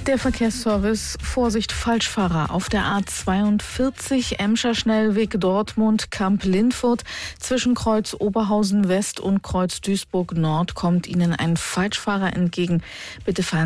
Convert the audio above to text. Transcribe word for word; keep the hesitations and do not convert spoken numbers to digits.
Der Verkehrsservice, Vorsicht, Falschfahrer auf der A zweiundvierzig, Emscher Schnellweg Dortmund, Kamp-Lindfurt. Zwischen Kreuz Oberhausen West und Kreuz Duisburg Nord kommt Ihnen ein Falschfahrer entgegen. Bitte fahren